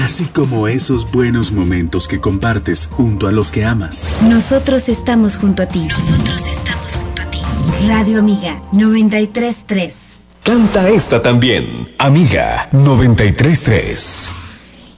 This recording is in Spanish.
así como esos buenos momentos que compartes junto a los que amas. Nosotros estamos junto a ti. Radio Amiga 93.3. Canta esta también, Amiga 93.3.